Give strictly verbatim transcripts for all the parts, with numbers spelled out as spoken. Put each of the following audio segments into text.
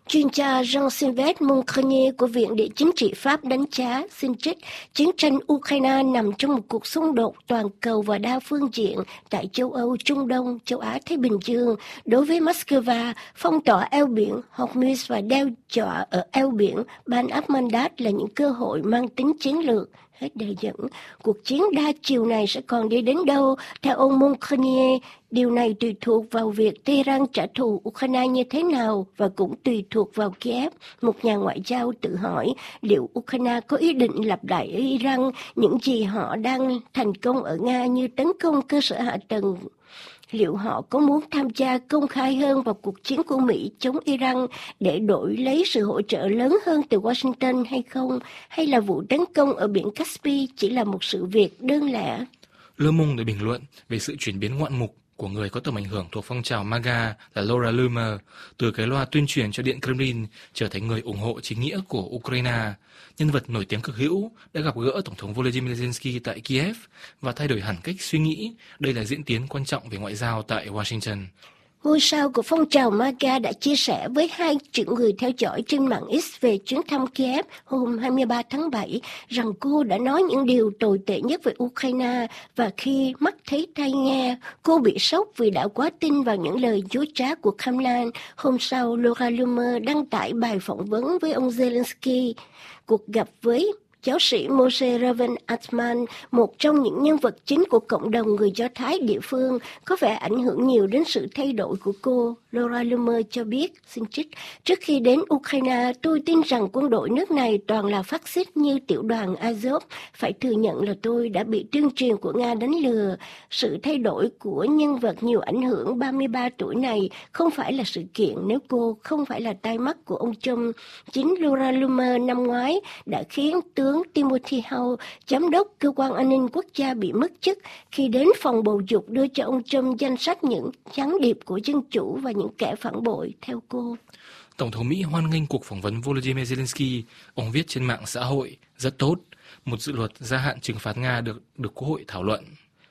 Chuyên gia Jean-Sylvestre Moncrenier của Viện Địa chính trị Pháp đánh giá, xin trích, chiến tranh Ukraine nằm trong một cuộc xung đột toàn cầu và đa phương diện tại châu Âu, Trung Đông, châu Á, Thái Bình Dương. Đối với Moscow, phong tỏa eo biển Hormuz và đe dọa ở eo biển Ban Ap-Mandat là những cơ hội mang tính chiến lược. Hết đề dẫn. Cuộc chiến đa chiều này sẽ còn đi đến đâu? Theo ông Moncrenier, điều này tùy thuộc vào việc Tehran trả thù Ukraine như thế nào và cũng tùy thuộc vào Kiev. Một nhà ngoại giao tự hỏi liệu Ukraine có ý định lặp lại ở Iran những gì họ đang thành công ở Nga như tấn công cơ sở hạ tầng. Liệu họ có muốn tham gia công khai hơn vào cuộc chiến của Mỹ chống Iran để đổi lấy sự hỗ trợ lớn hơn từ Washington hay không? Hay là vụ tấn công ở biển Caspi chỉ là một sự việc đơn lẻ? Le Monde để bình luận về sự chuyển biến ngoạn mục của người có tầm ảnh hưởng thuộc phong trào MAGA là Laura Loomer, từ cái loa tuyên truyền cho Điện Kremlin trở thành người ủng hộ chính nghĩa của Ukraine. Nhân vật nổi tiếng cực hữu đã gặp gỡ Tổng thống Volodymyr Zelensky tại Kiev và thay đổi hẳn cách suy nghĩ. Đây là diễn tiến quan trọng về ngoại giao tại Washington. Ngôi sao của phong trào MAGA đã chia sẻ với hai triệu người theo dõi trên mạng X về chuyến thăm Kiev hôm hai mươi ba tháng bảy rằng cô đã nói những điều tồi tệ nhất về Ukraine và khi mắt thấy tai nghe, cô bị sốc vì đã quá tin vào những lời dối trá của Kremlin. Hôm sau, Laura Loomer đăng tải bài phỏng vấn với ông Zelensky. Cuộc gặp với giáo sĩ Moshe Raven Altman, một trong những nhân vật chính của cộng đồng người Do Thái địa phương, có vẻ ảnh hưởng nhiều đến sự thay đổi của cô. Laura Loomer cho biết, xin trích, trước khi đến Ukraine, tôi tin rằng quân đội nước này toàn là phát xít như tiểu đoàn Azov. Phải thừa nhận là tôi đã bị tuyên truyền của Nga đánh lừa. Sự thay đổi của nhân vật nhiều ảnh hưởng ba mươi ba tuổi này không phải là sự kiện nếu cô không phải là tai mắt của ông Trump. Chính Laura Loomer năm ngoái đã khiến tướng Timothy Howe, giám đốc cơ quan an ninh quốc gia bị mất chức khi đến phòng bầu dục đưa cho ông Trump danh sách những gián điệp của dân chủ và những kẻ phản bội, theo cô. Tổng thống Mỹ hoan nghênh cuộc phỏng vấn Volodymyr Zelensky. Ông viết trên mạng xã hội, rất tốt. Một dự luật gia hạn trừng phạt Nga được được Quốc hội thảo luận.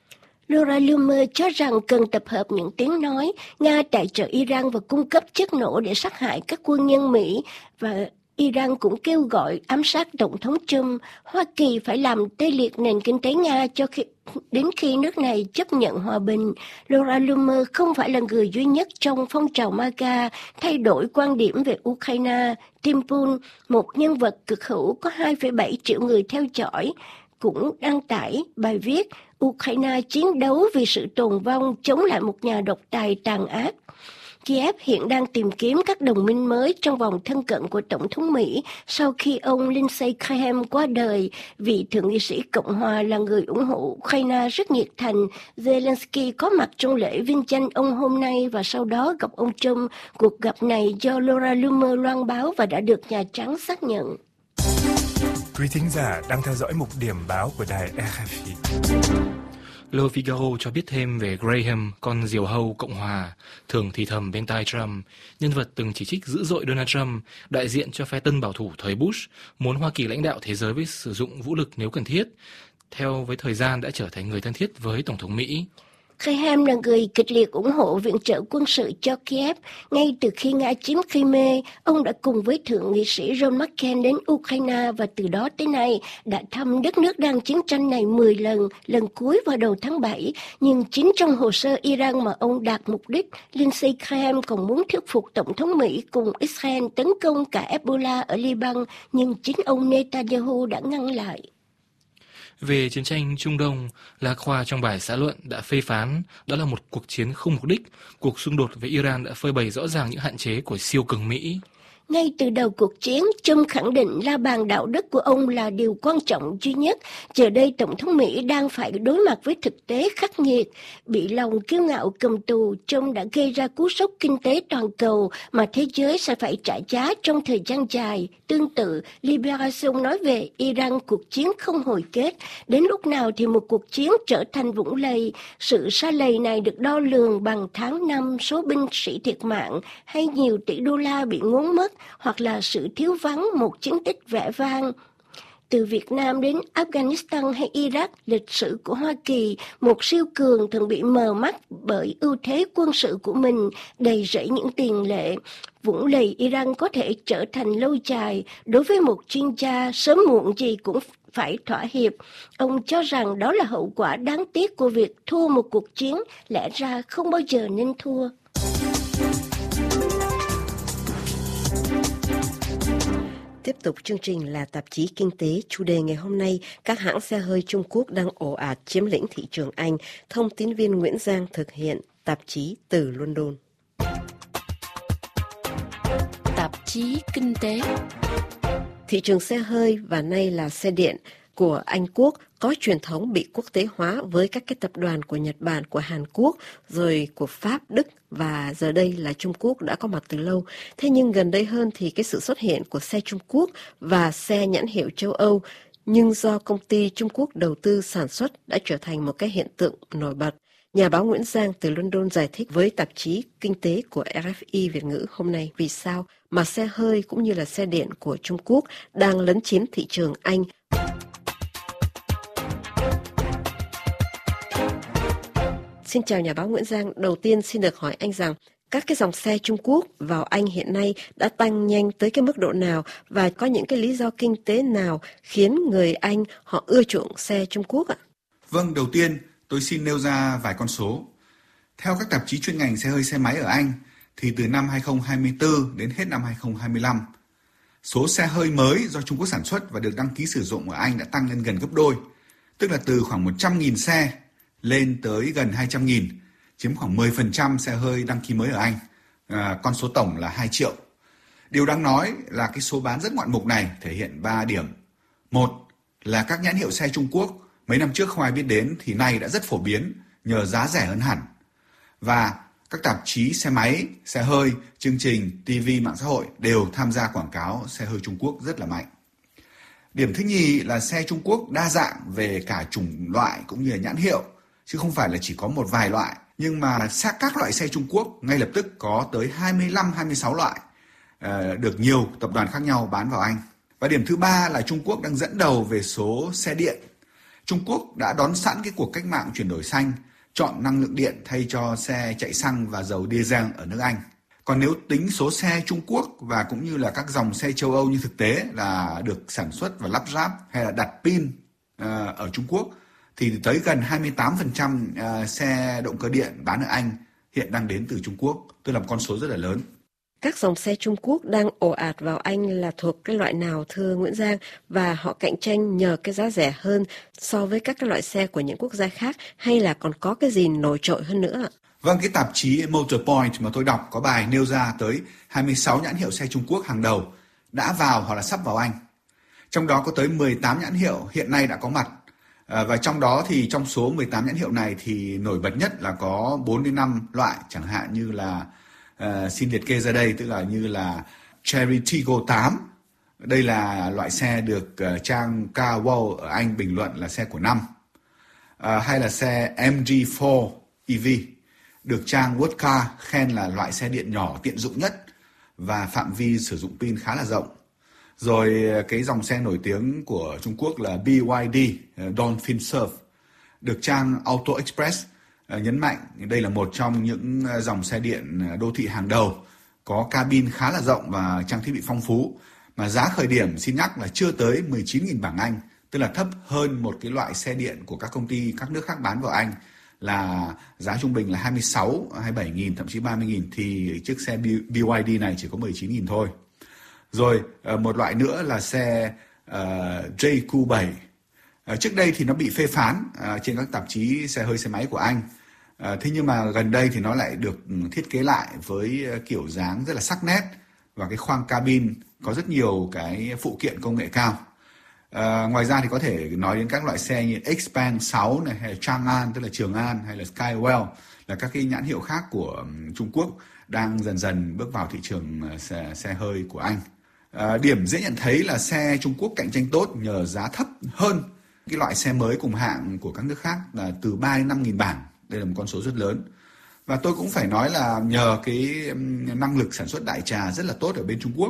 Laura Loomer cho rằng cần tập hợp những tiếng nói Nga tài trợ Iran và cung cấp chất nổ để sát hại các quân nhân Mỹ, và Iran cũng kêu gọi ám sát Tổng thống Trump. Hoa Kỳ phải làm tê liệt nền kinh tế Nga cho khi, đến khi nước này chấp nhận hòa bình. Laura Loomer không phải là người duy nhất trong phong trào MAGA thay đổi quan điểm về Ukraine. Tim Pool, một nhân vật cực hữu có hai phẩy bảy triệu người theo dõi, cũng đăng tải bài viết Ukraine chiến đấu vì sự tồn vong chống lại một nhà độc tài tàn ác. Kiev hiện đang tìm kiếm các đồng minh mới trong vòng thân cận của Tổng thống Mỹ sau khi ông Lindsey Graham qua đời. Vị thượng nghị sĩ Cộng hòa là người ủng hộ Ukraine rất nhiệt thành. Zelensky có mặt trong lễ vinh danh ông hôm nay và sau đó gặp ông Trump. Cuộc gặp này do Laura Loomer loan báo và đã được Nhà Trắng xác nhận. Quý thính giả đang theo dõi mục điểm báo của đài rờ ép i. Le Figaro cho biết thêm về Graham, con diều hâu Cộng hòa, thường thì thầm bên tai Trump, nhân vật từng chỉ trích dữ dội Donald Trump, đại diện cho phe tân bảo thủ thời Bush, muốn Hoa Kỳ lãnh đạo thế giới với sử dụng vũ lực nếu cần thiết, theo với thời gian đã trở thành người thân thiết với Tổng thống Mỹ. Graham là người kịch liệt ủng hộ viện trợ quân sự cho Kiev. Ngay từ khi Nga chiếm Crimea, ông đã cùng với Thượng nghị sĩ John McCain đến Ukraine và từ đó tới nay đã thăm đất nước đang chiến tranh này mười lần, lần cuối vào đầu tháng bảy. Nhưng chính trong hồ sơ Iran mà ông đạt mục đích, Lindsey Graham còn muốn thuyết phục Tổng thống Mỹ cùng Israel tấn công cả Hezbollah ở Liban, nhưng chính ông Netanyahu đã ngăn lại. Về chiến tranh Trung Đông, La Croix trong bài xã luận đã phê phán đó là một cuộc chiến không mục đích. Cuộc xung đột với Iran đã phơi bày rõ ràng những hạn chế của siêu cường Mỹ. Ngay từ đầu cuộc chiến, Trump khẳng định la bàn đạo đức của ông là điều quan trọng duy nhất. Giờ đây, Tổng thống Mỹ đang phải đối mặt với thực tế khắc nghiệt. Bị lòng kiêu ngạo cầm tù, Trump đã gây ra cú sốc kinh tế toàn cầu mà thế giới sẽ phải trả giá trong thời gian dài. Tương tự, Liberation nói về Iran cuộc chiến không hồi kết. Đến lúc nào thì một cuộc chiến trở thành vũng lầy. Sự sa lầy này được đo lường bằng tháng năm, số binh sĩ thiệt mạng hay nhiều tỷ đô la bị ngốn mất, hoặc là sự thiếu vắng một chiến tích vẻ vang. Từ Việt Nam đến Afghanistan hay Iraq, lịch sử của Hoa Kỳ, một siêu cường thường bị mờ mắt bởi ưu thế quân sự của mình, đầy rẫy những tiền lệ. Vũng lầy Iran có thể trở thành lâu dài, đối với một chuyên gia sớm muộn gì cũng phải thỏa hiệp. Ông cho rằng đó là hậu quả đáng tiếc của việc thua một cuộc chiến, lẽ ra không bao giờ nên thua. Tiếp tục chương trình là tạp chí Kinh tế. Chủ đề ngày hôm nay, các hãng xe hơi Trung Quốc đang ồ ạt chiếm lĩnh thị trường Anh. Thông tín viên Nguyễn Giang thực hiện, tạp chí từ London. Tạp chí Kinh tế. Thị trường xe hơi và nay là xe điện của Anh Quốc có truyền thống bị quốc tế hóa với các cái tập đoàn của Nhật Bản, của Hàn Quốc, rồi của Pháp, Đức và giờ đây là Trung Quốc đã có mặt từ lâu. Thế nhưng gần đây hơn thì cái sự xuất hiện của xe Trung Quốc và xe nhãn hiệu châu Âu nhưng do công ty Trung Quốc đầu tư sản xuất đã trở thành một cái hiện tượng nổi bật. Nhà báo Nguyễn Giang từ London giải thích với tạp chí Kinh tế của rờ ép i Việt ngữ hôm nay vì sao mà xe hơi cũng như là xe điện của Trung Quốc đang lấn chiếm thị trường Anh. Xin chào nhà báo Nguyễn Giang. Đầu tiên xin được hỏi anh rằng các cái dòng xe Trung Quốc vào Anh hiện nay đã tăng nhanh tới cái mức độ nào và có những cái lý do kinh tế nào khiến người Anh họ ưa chuộng xe Trung Quốc ạ? Vâng, đầu tiên tôi xin nêu ra vài con số. Theo các tạp chí chuyên ngành xe hơi xe máy ở Anh thì từ năm hai không hai tư đến hết năm hai không hai lăm, số xe hơi mới do Trung Quốc sản xuất và được đăng ký sử dụng ở Anh đã tăng lên gần gấp đôi, tức là từ khoảng một trăm nghìn xe lên tới gần hai trăm nghìn, chiếm khoảng mười phần trăm xe hơi đăng ký mới ở Anh. À, con số tổng là hai triệu. Điều đáng nói là cái số bán rất ngoạn mục này thể hiện ba điểm. Một là các nhãn hiệu xe Trung Quốc mấy năm trước không ai biết đến thì nay đã rất phổ biến nhờ giá rẻ hơn hẳn. Và các tạp chí xe máy, xe hơi, chương trình, ti vi, mạng xã hội đều tham gia quảng cáo xe hơi Trung Quốc rất là mạnh. Điểm thứ nhì là xe Trung Quốc đa dạng về cả chủng loại cũng như là nhãn hiệu, chứ không phải là chỉ có một vài loại. Nhưng mà các loại xe Trung Quốc ngay lập tức có tới hai mươi lăm hai mươi sáu loại, được nhiều tập đoàn khác nhau bán vào Anh. Và điểm thứ ba là Trung Quốc đang dẫn đầu về số xe điện. Trung Quốc đã đón sẵn cái cuộc cách mạng chuyển đổi xanh, chọn năng lượng điện thay cho xe chạy xăng và dầu diesel ở nước Anh. Còn nếu tính số xe Trung Quốc và cũng như là các dòng xe châu Âu như thực tế là được sản xuất và lắp ráp hay là đặt pin uh, ở Trung Quốc thì tới gần hai mươi tám phần trăm uh, xe động cơ điện bán ở Anh hiện đang đến từ Trung Quốc, tức là một con số rất là lớn. Các dòng xe Trung Quốc đang ồ ạt vào Anh là thuộc cái loại nào thưa Nguyễn Giang, và họ cạnh tranh nhờ cái giá rẻ hơn so với các cái loại xe của những quốc gia khác hay là còn có cái gì nổi trội hơn nữa ạ? Vâng, cái tạp chí Motorpoint mà tôi đọc có bài nêu ra tới hai mươi sáu nhãn hiệu xe Trung Quốc hàng đầu đã vào hoặc là sắp vào Anh. Trong đó có tới mười tám nhãn hiệu hiện nay đã có mặt. À, và trong đó thì trong số mười tám nhãn hiệu này thì nổi bật nhất là có bốn đến năm loại, chẳng hạn như là uh, xin liệt kê ra đây, tức là như là Chery Tiggo tám. Đây là loại xe được uh, trang Car World ở Anh bình luận là xe của năm. Uh, hay là xe em giê bốn e vê được trang World Car khen là loại xe điện nhỏ tiện dụng nhất và phạm vi sử dụng pin khá là rộng. Rồi cái dòng xe nổi tiếng của Trung Quốc là bê i đê, Dolphin Surf, được trang Auto Express nhấn mạnh đây là một trong những dòng xe điện đô thị hàng đầu, có cabin khá là rộng và trang thiết bị phong phú, mà giá khởi điểm xin nhắc là chưa tới mười chín nghìn bảng Anh, tức là thấp hơn một cái loại xe điện của các công ty các nước khác bán vào Anh là giá trung bình là hai mươi sáu, hai mươi bảy nghìn, thậm chí ba mươi nghìn, thì chiếc xe bê i đê này chỉ có mười chín nghìn thôi. Rồi một loại nữa là xe uh, J Q bảy. Uh, trước đây thì nó bị phê phán uh, trên các tạp chí xe hơi xe máy của Anh. Uh, thế nhưng mà gần đây thì nó lại được thiết kế lại với kiểu dáng rất là sắc nét và cái khoang cabin có rất nhiều cái phụ kiện công nghệ cao. Uh, ngoài ra thì có thể nói đến các loại xe như Xpeng sáu này, hay là Chang'an tức là Trường An, hay là Skywell là các cái nhãn hiệu khác của um, Trung Quốc đang dần dần bước vào thị trường uh, xe, xe hơi của Anh. Uh, điểm dễ nhận thấy là xe Trung Quốc cạnh tranh tốt nhờ giá thấp hơn cái loại xe mới cùng hạng của các nước khác là từ ba đến năm nghìn bảng. Đây là một con số rất lớn. Và tôi cũng phải nói là nhờ cái um, năng lực sản xuất đại trà rất là tốt ở bên Trung Quốc,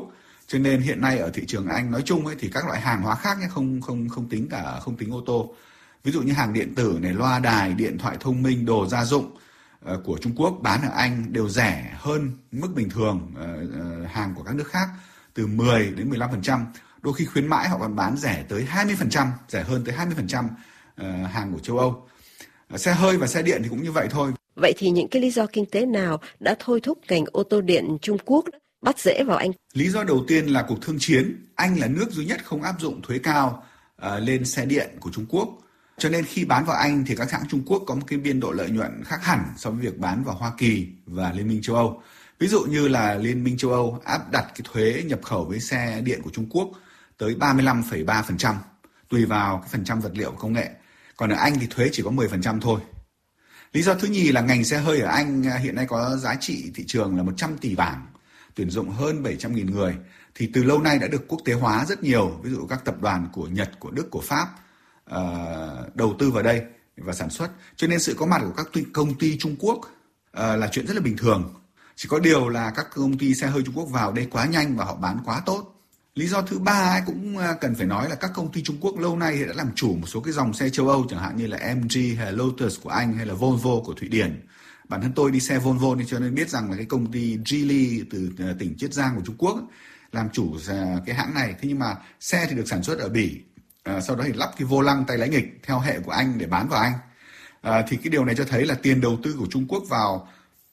Cho nên hiện nay ở thị trường Anh nói chung ấy thì các loại hàng hóa khác nhé, không không không tính cả không tính ô tô. Ví dụ như hàng điện tử này, loa đài, điện thoại thông minh, đồ gia dụng uh, của Trung Quốc bán ở Anh đều rẻ hơn mức bình thường uh, uh, hàng của các nước khác từ mười đến mười lăm phần trăm. Đôi khi khuyến mãi họ còn bán rẻ tới hai mươi phần trăm, rẻ hơn tới hai mươi phần trăm uh, hàng của châu Âu. Uh, xe hơi và xe điện thì cũng như vậy thôi. Vậy thì những cái lý do kinh tế nào đã thôi thúc ngành ô tô điện Trung Quốc bắt rễ vào Anh? Lý do đầu tiên là cuộc thương chiến. Anh là nước duy nhất không áp dụng thuế cao uh, lên xe điện của Trung Quốc. Cho nên khi bán vào Anh thì các hãng Trung Quốc có một cái biên độ lợi nhuận khác hẳn so với việc bán vào Hoa Kỳ và Liên minh châu Âu. Ví dụ như là Liên minh châu Âu áp đặt cái thuế nhập khẩu với xe điện của Trung Quốc tới ba mươi lăm phẩy ba phần trăm, tùy vào cái phần trăm vật liệu và công nghệ. Còn ở Anh thì thuế chỉ có mười phần trăm thôi. Lý do thứ nhì là ngành xe hơi ở Anh hiện nay có giá trị thị trường là một trăm tỷ bảng, tuyển dụng hơn bảy trăm nghìn người. Thì từ lâu nay đã được quốc tế hóa rất nhiều, ví dụ các tập đoàn của Nhật, của Đức, của Pháp uh, đầu tư vào đây và sản xuất. Cho nên sự có mặt của các công ty Trung Quốc uh, là chuyện rất là bình thường. Chỉ có điều là các công ty xe hơi Trung Quốc vào đây quá nhanh và họ bán quá tốt. Lý do thứ ba ấy cũng cần phải nói là các công ty Trung Quốc lâu nay đã làm chủ một số cái dòng xe châu Âu, chẳng hạn như là em giê hay là Lotus của Anh hay là Volvo của Thụy Điển. Bản thân tôi đi xe Volvo nên cho nên biết rằng là cái công ty Geely từ tỉnh Chiết Giang của Trung Quốc làm chủ cái hãng này. Thế nhưng mà xe thì được sản xuất ở Bỉ, à, sau đó thì lắp cái vô lăng tay lái nghịch theo hệ của Anh để bán vào Anh. À, thì cái điều này cho thấy là tiền đầu tư của Trung Quốc vào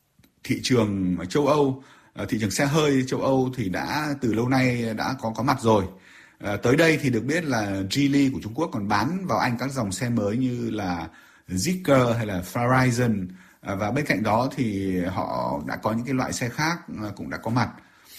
thị trường châu Âu, thị trường xe hơi châu Âu thì đã từ lâu nay đã có có mặt rồi. À, tới đây thì được biết là Geely của Trung Quốc còn bán vào Anh các dòng xe mới như là Zeekr hay là Horizon. À, và bên cạnh đó thì họ đã có những cái loại xe khác cũng đã có mặt.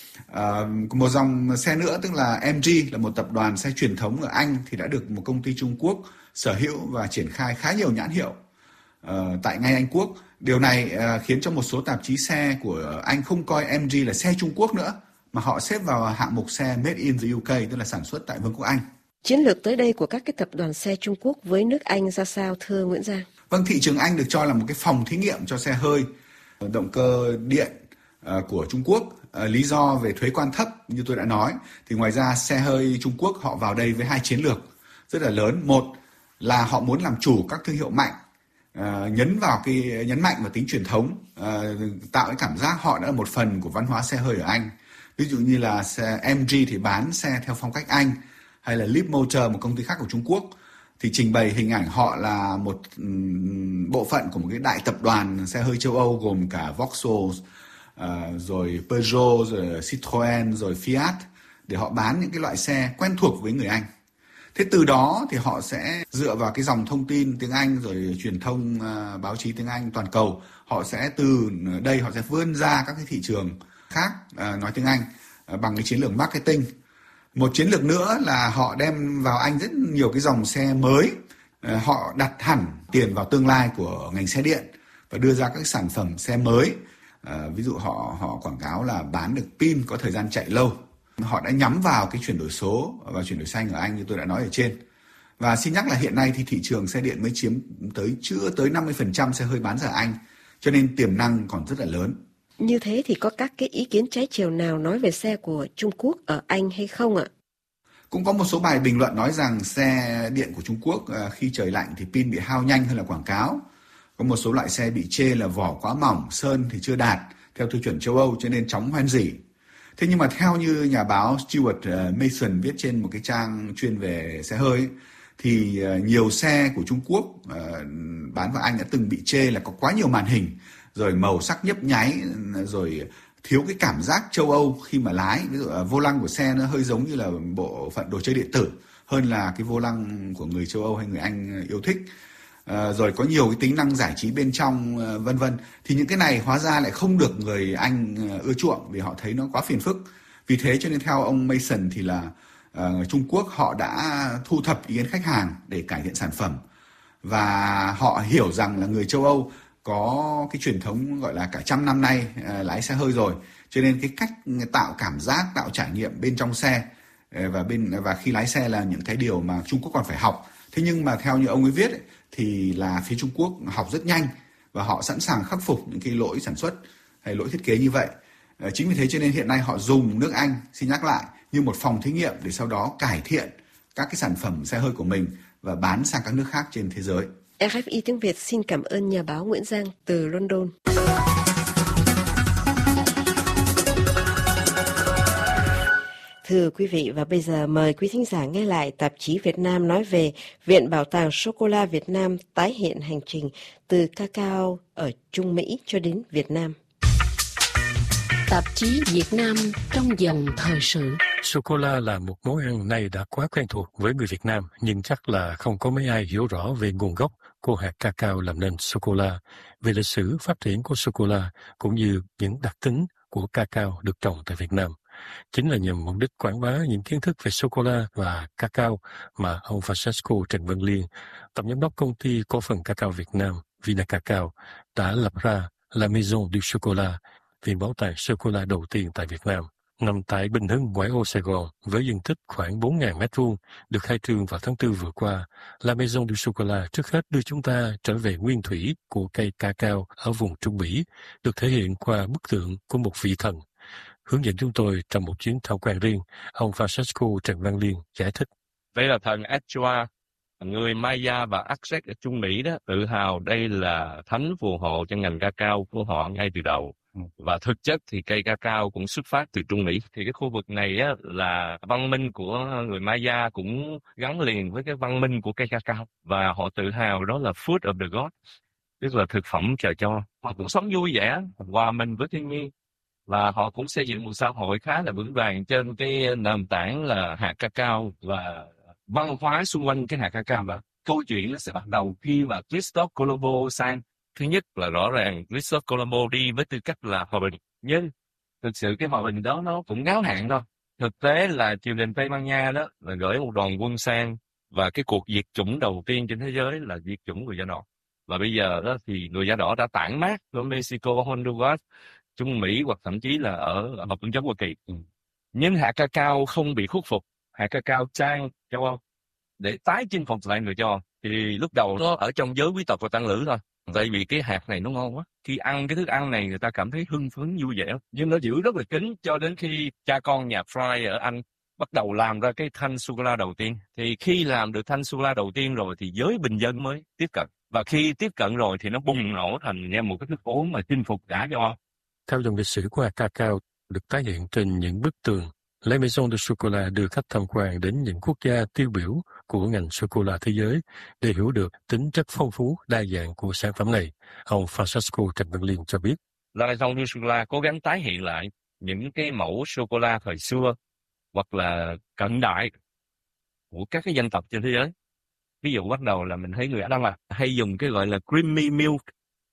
À, một dòng xe nữa tức là em giê là một tập đoàn xe truyền thống ở Anh thì đã được một công ty Trung Quốc sở hữu và triển khai khá nhiều nhãn hiệu uh, tại ngay Anh Quốc. Điều này uh, khiến cho một số tạp chí xe của Anh không coi em giê là xe Trung Quốc nữa, mà họ xếp vào hạng mục xe Made in the u ca, tức là sản xuất tại Vương quốc Anh. Chiến lược tới đây của các cái tập đoàn xe Trung Quốc với nước Anh ra sao thưa Nguyễn Giang? Vâng, thị trường Anh được cho là một cái phòng thí nghiệm cho xe hơi, động cơ điện uh, của Trung Quốc. Uh, lý do về thuế quan thấp như tôi đã nói, thì ngoài ra xe hơi Trung Quốc họ vào đây với hai chiến lược rất là lớn. Một là họ muốn làm chủ các thương hiệu mạnh, uh, nhấn vào cái nhấn mạnh vào tính truyền thống, uh, tạo cái cảm giác họ đã là một phần của văn hóa xe hơi ở Anh. Ví dụ như là xe em giê thì bán xe theo phong cách Anh, hay là Leapmotor, một công ty khác của Trung Quốc, thì trình bày hình ảnh họ là một um, bộ phận của một cái đại tập đoàn xe hơi châu Âu gồm cả Vauxhall, uh, rồi Peugeot, rồi Citroën, rồi Fiat, để họ bán những cái loại xe quen thuộc với người Anh. Thế từ đó thì họ sẽ dựa vào cái dòng thông tin tiếng Anh rồi truyền thông uh, báo chí tiếng Anh toàn cầu, họ sẽ từ đây họ sẽ vươn ra các cái thị trường khác uh, nói tiếng Anh uh, bằng cái chiến lược marketing. Một chiến lược nữa là họ đem vào Anh rất nhiều cái dòng xe mới, uh, họ đặt hẳn tiền vào tương lai của ngành xe điện và đưa ra các sản phẩm xe mới. Uh, ví dụ họ họ quảng cáo là bán được pin có thời gian chạy lâu. Họ đã nhắm vào cái chuyển đổi số và chuyển đổi xanh ở Anh như tôi đã nói ở trên. Và xin nhắc là hiện nay thì thị trường xe điện mới chiếm tới chưa tới năm mươi phần trăm xe hơi bán ra ở Anh, cho nên tiềm năng còn rất là lớn. Như thế thì có các cái ý kiến trái chiều nào nói về xe của Trung Quốc ở Anh hay không ạ? Cũng có một số bài bình luận nói rằng xe điện của Trung Quốc khi trời lạnh thì pin bị hao nhanh hơn là quảng cáo. Có một số loại xe bị chê là vỏ quá mỏng, sơn thì chưa đạt theo tiêu chuẩn châu Âu cho nên chóng hoen rỉ. Thế nhưng mà theo như nhà báo Stuart Mason viết trên một cái trang chuyên về xe hơi ấy, thì nhiều xe của Trung Quốc uh, bán vào Anh đã từng bị chê là có quá nhiều màn hình, rồi màu sắc nhấp nháy, rồi thiếu cái cảm giác châu Âu khi mà lái. Ví dụ uh, vô lăng của xe nó hơi giống như là bộ phận đồ chơi điện tử hơn là cái vô lăng của người châu Âu hay người Anh yêu thích. Uh, rồi có nhiều cái tính năng giải trí bên trong uh, vân vân, thì những cái này hóa ra lại không được người Anh uh, ưa chuộng vì họ thấy nó quá phiền phức. Vì thế cho nên theo ông Mason thì là uh, Trung Quốc họ đã thu thập ý kiến khách hàng để cải thiện sản phẩm, và họ hiểu rằng là người châu Âu có cái truyền thống gọi là cả trăm năm nay uh, lái xe hơi rồi, cho nên cái cách tạo cảm giác, tạo trải nghiệm bên trong xe uh, và bên và khi lái xe là những cái điều mà Trung Quốc còn phải học. Thế nhưng mà theo như ông ấy viết ấy, thì là phía Trung Quốc học rất nhanh và họ sẵn sàng khắc phục những cái lỗi sản xuất hay lỗi thiết kế như vậy. Chính vì thế cho nên hiện nay họ dùng nước Anh, xin nhắc lại, như một phòng thí nghiệm để sau đó cải thiện các cái sản phẩm xe hơi của mình và bán sang các nước khác trên thế giới. rờ ép i tiếng Việt xin cảm ơn nhà báo Nguyễn Giang từ London. Thưa quý vị, và bây giờ mời quý thính giả nghe lại tạp chí Việt Nam nói về Viện Bảo tàng Sô-cô-la Việt Nam tái hiện hành trình từ cacao ở Trung Mỹ cho đến Việt Nam. Tạp chí Việt Nam trong dòng thời sự. Sô-cô-la là một món ăn nay đã quá quen thuộc với người Việt Nam, nhưng chắc là không có mấy ai hiểu rõ về nguồn gốc của hạt cacao làm nên sô-cô-la, về lịch sử phát triển của sô-cô-la, cũng như những đặc tính của cacao được trồng tại Việt Nam. Chính là nhằm mục đích quảng bá những kiến thức về sô-cô-la và cacao mà ông Francesco Trần Văn Liên, tổng giám đốc công ty cổ phần cacao Việt Nam Vinacacao, đã lập ra La Maison du Chocolat, viện bảo tàng sô-cô-la đầu tiên tại Việt Nam, nằm tại Bình Hưng, ngoại ô Sài Gòn, với diện tích khoảng bốn nghìn mét vuông, được khai trương vào tháng tư vừa qua. La Maison du Chocolat trước hết đưa chúng ta trở về nguyên thủy của cây cacao ở vùng Trung Mỹ, được thể hiện qua bức tượng của một vị thần. Hướng dẫn chúng tôi trong một chuyến tham quan riêng, ông Francesco Trần Văn Liên giải thích. Đây là thần Achua, người Maya và Aztec ở Trung Mỹ đó, tự hào đây là thánh phù hộ cho ngành cacao của họ ngay từ đầu. Và thực chất thì cây cacao cũng xuất phát từ Trung Mỹ. Thì cái khu vực này á, là văn minh của người Maya cũng gắn liền với cái văn minh của cây cacao. Và họ tự hào đó là food of the gods, tức là thực phẩm trời cho. Họ cũng sống vui vẻ, hòa mình với thiên nhiên. Và họ cũng xây dựng một xã hội khá là vững vàng trên cái nền tảng là hạt cacao và văn hóa xung quanh cái hạt cacao. Và câu chuyện nó sẽ bắt đầu khi mà Christophe Colombo sang. Thứ nhất là rõ ràng Christophe Colombo đi với tư cách là hòa bình. Nhưng thực sự cái hòa bình đó nó cũng ngắn hạn thôi. Thực tế là triều đình Tây Ban Nha đó là gửi một đoàn quân sang. Và cái cuộc diệt chủng đầu tiên trên thế giới là diệt chủng người da đỏ. Và bây giờ đó thì người da đỏ đã tản mát ở Mexico, Honduras, Trung Mỹ hoặc thậm chí là ở Hợp Vương quốc Hoa Kỳ. Ừ. Nhưng hạt cacao không bị khuất phục. Hạt cacao sang châu Âu để tái chinh phục lại người châu Âu. Thì lúc đầu nó ở trong giới quý tộc và tăng lữ thôi. Tại vì cái hạt này nó ngon quá. Khi ăn cái thức ăn này người ta cảm thấy hưng phấn vui vẻ. Nhưng nó giữ rất là kín cho đến khi cha con nhà Fry ở Anh bắt đầu làm ra cái thanh sô-cô-la đầu tiên. Thì khi làm được thanh sô-cô-la đầu tiên rồi thì giới bình dân mới tiếp cận. Và khi tiếp cận rồi thì nó bùng nổ thành một cái thức uống mà chinh phục cả châu Âu. Theo dòng lịch sử của hạt cacao được tái hiện trên những bức tường, La Maison du Chocolat đưa khách tham quan đến những quốc gia tiêu biểu của ngành sô-cô-la thế giới để hiểu được tính chất phong phú, đa dạng của sản phẩm này. Ông Francesco Trần Văn Liên cho biết. La Maison du Chocolat cố gắng tái hiện lại những cái mẫu sô-cô-la thời xưa hoặc là cận đại của các cái dân tộc trên thế giới. Ví dụ bắt đầu là mình thấy người Đan Mạch hay dùng cái gọi là creamy milk.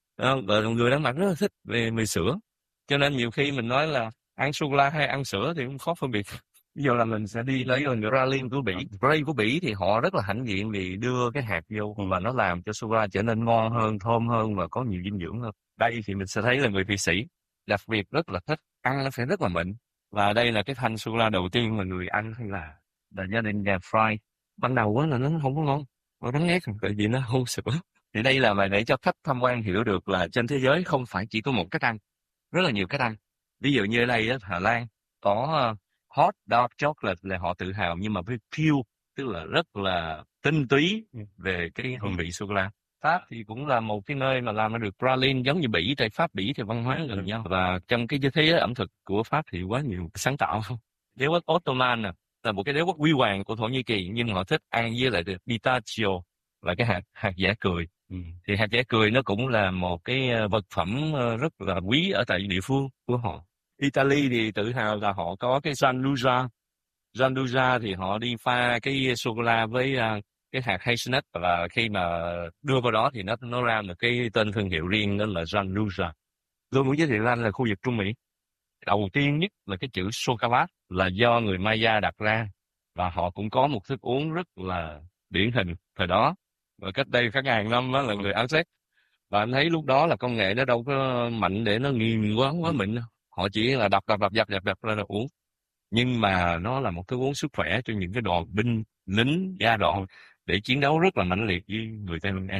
Và người Đan Mạch rất là thích về, về sữa. Cho nên nhiều khi mình nói là ăn sô-cô-la hay ăn sữa thì cũng khó phân biệt. Ví dụ là mình sẽ đi lấy Pralin của Bỉ. Pralin của Bỉ thì họ rất là hãnh diện vì đưa cái hạt vô và nó làm cho sô-cô-la trở nên ngon hơn, thơm hơn và có nhiều dinh dưỡng hơn. Đây thì mình sẽ thấy là người Thụy Sĩ đặc biệt rất là thích, ăn nó sẽ rất là mịn. Và đây là cái thanh sô-cô-la đầu tiên mà người Anh hay là, là gia đình nhà Fry. Ban đầu là nó không có ngon, nó đắng ngát tại vì nó không sữa. Thì đây là mà để cho khách tham quan hiểu được là trên thế giới không phải chỉ có một cách ăn, rất là nhiều cách ăn. Ví dụ như ở đây á, Hà Lan có uh, hot dark chocolate là họ tự hào, nhưng mà với pure tức là rất là tinh túy về cái hương vị sô cô la. Pháp thì cũng là một cái nơi mà làm ra được pralin giống như Bỉ. Tại Pháp Bỉ thì văn hóa gần nhau, và trong cái thế giới ẩm thực của Pháp thì quá nhiều sáng tạo. Đế quốc Ottoman nè là một cái đế quốc huy hoàng của Thổ Nhĩ Kỳ, nhưng họ thích ăn với lại pistachio là cái hạt hạt dẻ cười. Ừ. Thì hạt dẻ cười nó cũng là một cái vật phẩm rất là quý ở tại địa phương của họ. Italy thì tự hào là họ có cái Gianduja. Gianduja thì họ đi pha cái sô cô la với uh, cái hạt hazelnut, và khi mà đưa vào đó thì nó nó ra một cái tên thương hiệu riêng, đó là Gianduja. Tôi muốn giới thiệu anh là khu vực Trung Mỹ. Đầu tiên nhất là cái chữ Chocolat là do người Maya đặt ra, và họ cũng có một thức uống rất là điển hình thời đó, và cách đây cả ngàn năm đó là người Aztec. Và anh thấy lúc đó là công nghệ nó đâu có mạnh để nó nghiền quá quá mịn đâu. Họ chỉ là đập đập đập dập dập dập ra là uống. Nhưng mà nó là một thức uống sức khỏe cho những cái đoàn binh lính da đỏ để chiến đấu rất là mãnh liệt với người Tây Ban Nha.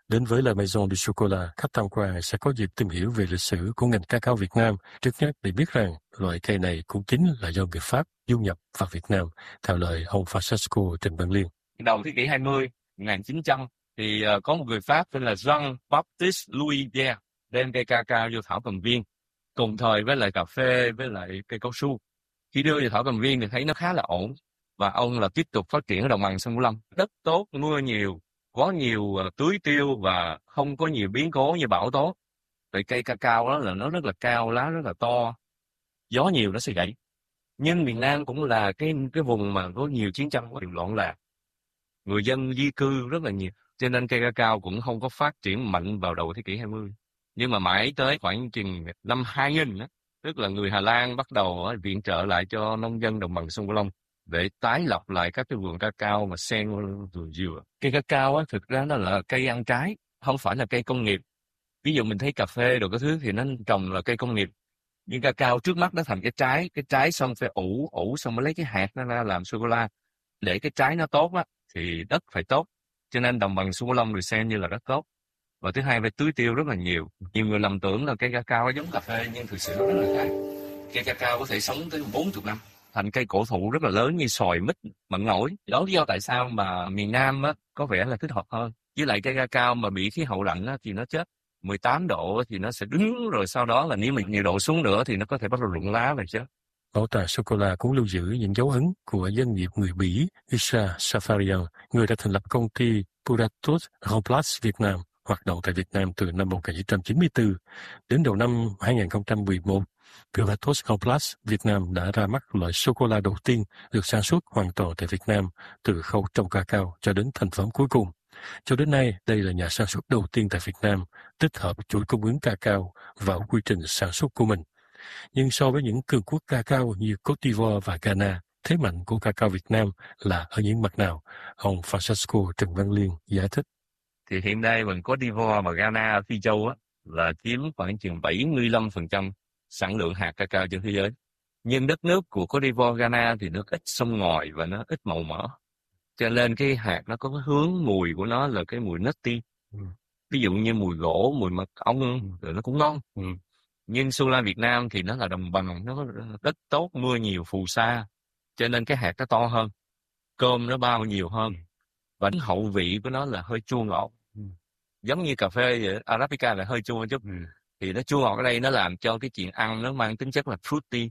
Đến với La Maison du Chocolat, khách tham quan sẽ có dịp tìm hiểu về lịch sử của ngành cacao Việt Nam, trước nhất để biết rằng loại cây này cũng chính là do người Pháp du nhập vào Việt Nam, theo lời ông Francesco Trịnh Văn Liên. Đầu thế kỷ hai mươi, một nghìn chín trăm, thì uh, có một người Pháp tên là Jean-Baptiste Louis Daire đem cây cacao vô thảo cầm viên, cùng thời với lại cà phê với lại cây cao su. Khi đưa vào thảo cầm viên thì thấy nó khá là ổn, và ông là tiếp tục phát triển ở đồng bằng sông Cửu Long. Đất tốt, mưa nhiều, có nhiều uh, tưới tiêu và không có nhiều biến cố như bão tố. Vậy cây cacao đó là nó rất là cao, lá rất là to, gió nhiều nó sẽ gãy. Nhưng miền Nam cũng là cái cái vùng mà có nhiều chiến tranh, có nhiều loạn lạc, người dân di cư rất là nhiều, cho nên cây cacao cũng không có phát triển mạnh vào đầu thế kỷ hai mươi. Nhưng mà mãi tới khoảng chừng năm hai nghìn, đó, tức là người Hà Lan bắt đầu viện trợ lại cho nông dân đồng bằng sông Cửu Long để tái lập lại các cái vườn cacao mà xen vườn dừa. Cây cacao á, thực ra nó là cây ăn trái, không phải là cây công nghiệp. Ví dụ mình thấy cà phê đồ cái thứ thì nó trồng là cây công nghiệp, nhưng cacao trước mắt nó thành cái trái, cái trái xong phải ủ, ủ xong mới lấy cái hạt nó ra làm sô cô la. Để cái trái nó tốt á thì đất phải tốt, cho nên đồng bằng sông Cửu Long được xem như là rất tốt. Và thứ hai phải tưới tiêu rất là nhiều. Nhiều người lầm tưởng là cây cacao giống cà phê, nhưng thực sự nó rất là khác. Cây cacao có thể sống tới bốn mươi năm, thành cây cổ thụ rất là lớn như xoài, mít, mận ổi. Đó lý do tại sao mà miền Nam á có vẻ là thích hợp hơn. Với lại cây cacao mà bị khí hậu lạnh á thì nó chết. mười tám độ thì nó sẽ đứng, rồi sau đó là nếu mà nhiệt độ xuống nữa thì nó có thể bắt đầu rụng lá và chết. Bảo tàng sô-cô-la cũng lưu giữ những dấu ấn của doanh nghiệp người Bỉ Isha Safarian, người đã thành lập công ty Puratos Remplace Việt Nam, hoạt động tại Việt Nam từ năm một nghìn chín trăm chín mươi tư. Đến đầu năm hai nghìn không trăm mười một, Puratos Remplace Việt Nam đã ra mắt loại sô-cô-la đầu tiên được sản xuất hoàn toàn tại Việt Nam, từ khâu trồng cacao cho đến thành phẩm cuối cùng. Cho đến nay, đây là nhà sản xuất đầu tiên tại Việt Nam tích hợp chuỗi cung ứng cacao vào quy trình sản xuất của mình. Nhưng so với những cường quốc cacao như Côte d'Ivoire và Ghana, thế mạnh của cacao Việt Nam là ở những mặt nào? Ông Francesco Trịnh Văn Liên giải thích. Thì hiện nay mình Côte d'Ivoire và Ghana, Phi Châu á, là chiếm khoảng chừng bảy mươi lăm phần trăm sản lượng hạt cacao trên thế giới. Nhưng đất nước của Côte d'Ivoire, Ghana thì nó ít sông ngòi và nó ít màu mỡ. Cho nên cái hạt nó có cái hướng mùi của nó là cái mùi nutty. Ừ. Ví dụ như mùi gỗ, mùi mật ong, ừ. rồi nó cũng ngon. Ừ. Nhưng sô-cô-la Việt Nam thì nó là đồng bằng, nó có đất tốt, mưa nhiều, phù sa. Cho nên cái hạt nó to hơn, cơm nó bao nhiều hơn. Và hậu vị của nó là hơi chua ngọt. Ừ. Giống như cà phê vậy, Arabica là hơi chua chút. Ừ. Thì nó chua ngọt ở đây nó làm cho cái chuyện ăn nó mang tính chất là fruity.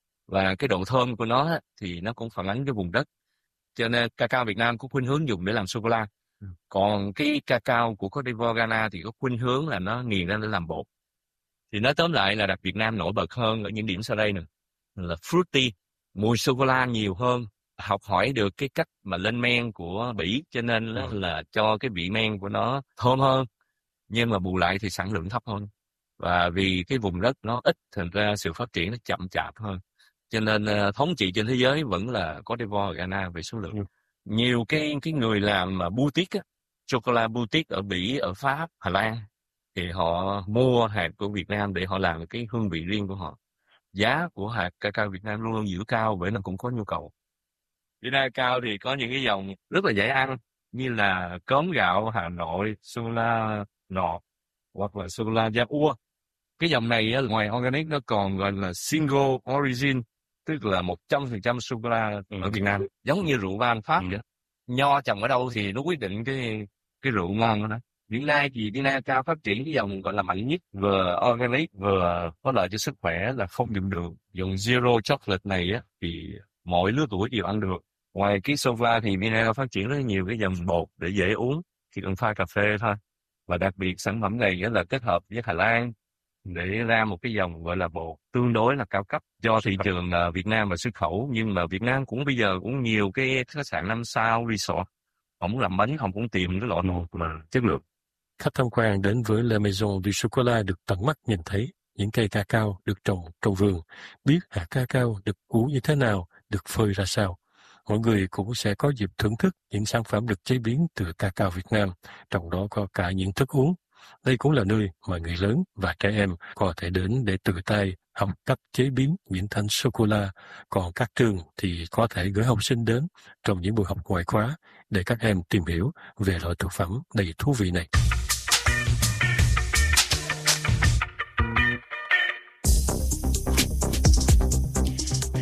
Và cái độ thơm của nó thì nó cũng phản ánh cái vùng đất. Cho nên cacao Việt Nam có khuynh hướng dùng để làm sô-cô-la. Ừ. Còn cái cacao của Côte d'Ivoire, Ghana thì có khuynh hướng là nó nghiền ra để làm bột. Thì nói tóm lại là đặc Việt Nam nổi bật hơn ở những điểm sau đây nè, là fruity, mùi sô-cô-la nhiều hơn, học hỏi được cái cách mà lên men của Bỉ, cho nên là, là cho cái vị men của nó thơm hơn, nhưng mà bù lại thì sản lượng thấp hơn. Và vì cái vùng đất nó ít, thành ra sự phát triển nó chậm chạp hơn. Cho nên uh, thống trị trên thế giới vẫn là Côte d'Ivoire và Ghana về số lượng. Ừ. Nhiều cái cái người làm mà boutique á, chocolate boutique ở Bỉ, ở Pháp, Hà Lan, thì họ mua hạt của Việt Nam để họ làm cái hương vị riêng của họ. Giá của hạt cacao Việt Nam luôn luôn giữ cao, bởi nó cũng có nhu cầu. Việt Nam cao thì có những cái dòng rất là dễ ăn, như là cốm gạo Hà Nội, sô-cô-la nọt, hoặc là sô-cô-la da ua. Cái dòng này á, ngoài organic nó còn gọi là single origin, tức là một trăm phần trăm sô-cô-la ở Việt Nam, giống như rượu vang Pháp vậy. Nho trồng ở đâu thì nó quyết định cái cái rượu ngon đó. Hiện nay thì Việt Nam cao phát triển cái dòng gọi là mạnh nhất, vừa organic vừa có lợi cho sức khỏe là không dùng đường. Dùng zero chocolate này á thì mọi lứa tuổi đều ăn được. Ngoài cái sô-cô-la thì Việt Nam phát triển rất nhiều cái dòng bột để dễ uống, chỉ cần pha cà phê thôi. Và đặc biệt sản phẩm này là kết hợp với Hà Lan để ra một cái dòng gọi là bột tương đối là cao cấp cho thị trường Việt Nam và xuất khẩu. Nhưng mà Việt Nam cũng bây giờ cũng nhiều cái khách sạn năm sao, resort, họ muốn làm bánh, họ cũng tìm cái loại bột mà chất lượng. Khách tham quan đến với La Maison du Chocolat được tận mắt nhìn thấy những cây cacao được trồng trong vườn, biết hạt cacao được ủ như thế nào, được phơi ra sao. Mọi người cũng sẽ có dịp thưởng thức những sản phẩm được chế biến từ cacao Việt Nam, trong đó có cả những thức uống. Đây cũng là nơi mà người lớn và trẻ em có thể đến để tự tay học cách chế biến những thanh sô-cô-la. Còn các trường thì có thể gửi học sinh đến trong những buổi học ngoại khóa để các em tìm hiểu về loại thực phẩm đầy thú vị này.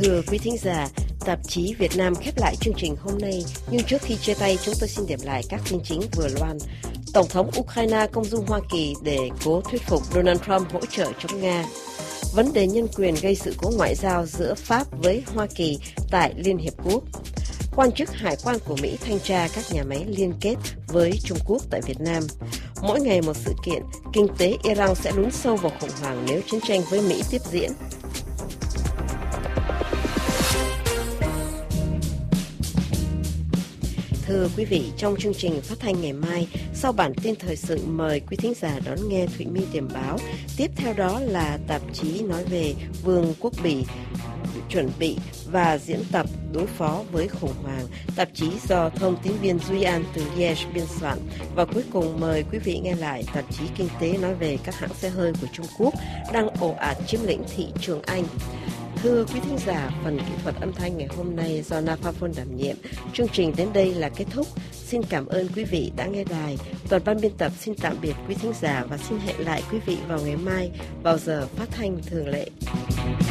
Thưa quý thính giả, tạp chí Việt Nam khép lại chương trình hôm nay, nhưng trước khi chia tay chúng tôi xin điểm lại các tin chính vừa loan. Tổng thống Ukraine công du Hoa Kỳ để cố thuyết phục Donald Trump hỗ trợ chống Nga. Vấn đề nhân quyền gây sự cố ngoại giao giữa Pháp với Hoa Kỳ tại Liên Hiệp Quốc. Quan chức hải quan của Mỹ thanh tra các nhà máy liên kết với Trung Quốc tại Việt Nam. Mỗi ngày một sự kiện, kinh tế Iran sẽ lún sâu vào khủng hoảng nếu chiến tranh với Mỹ tiếp diễn. Thưa quý vị, trong chương trình phát thanh ngày mai, sau bản tin thời sự mời quý thính giả đón nghe Thụy My điểm báo. Tiếp theo đó là tạp chí nói về Vương quốc Bỉ chuẩn bị và diễn tập đối phó với khủng hoảng, tạp chí do thông tín viên Duy An từ Liège biên soạn. Và cuối cùng mời quý vị nghe lại tạp chí kinh tế nói về các hãng xe hơi của Trung Quốc đang ồ ạt chiếm lĩnh thị trường Anh. Thưa quý thính giả, phần kỹ thuật âm thanh ngày hôm nay do Naphafon đảm nhiệm. Chương trình đến đây là kết thúc. Xin cảm ơn quý vị đã nghe đài. Toàn ban biên tập xin tạm biệt quý thính giả và xin hẹn lại quý vị vào ngày mai vào giờ phát thanh thường lệ.